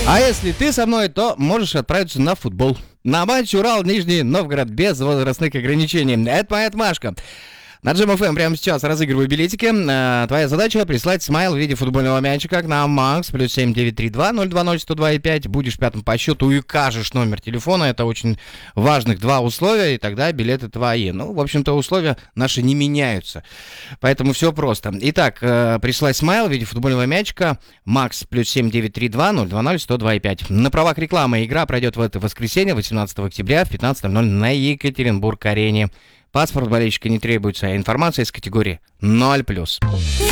А если ты со мной, то можешь отправиться на футбол. На матч Урал-Нижний Новгород без возрастных ограничений. Это моя отмашка. На Джем ФМ прямо сейчас разыгрываю билетики. Твоя задача прислать смайл в виде футбольного мячика к нам, Макс, плюс 7932-020-102,5. Будешь пятым по счету и укажешь номер телефона. Это очень важных два условия, и тогда билеты твои. Ну, в общем-то, условия наши не меняются. Поэтому все просто. Итак, прислать смайл в виде футбольного мячика, Макс, плюс 7932-020-102,5. На правах рекламы игра пройдет в это воскресенье, 18 октября в 15:00 на Екатеринбург-арене. Паспорт болельщика не требуется, а информация из категории 0+.